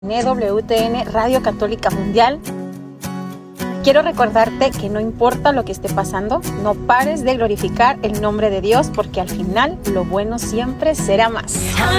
EWTN Radio Católica Mundial. Quiero recordarte que no importa lo que esté pasando, no pares de glorificar el nombre de Dios, porque al final lo bueno siempre será más.